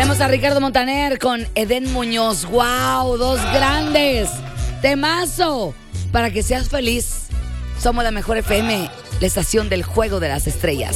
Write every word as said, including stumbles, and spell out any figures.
Tenemos a Ricardo Montaner con Edén Muñoz. ¡Wow! Dos grandes. Temazo. Para que seas feliz. Somos la mejor F M, la estación del juego de las estrellas.